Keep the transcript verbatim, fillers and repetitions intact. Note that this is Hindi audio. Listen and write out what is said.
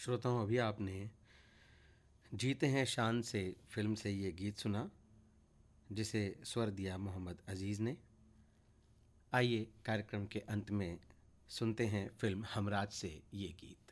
श्रोताओं, अभी आपने जीते हैं शान से फिल्म से ये गीत सुना, जिसे स्वर दिया मोहम्मद अजीज़ ने। आइए कार्यक्रम के अंत में सुनते हैं फिल्म हमराज से ये गीत।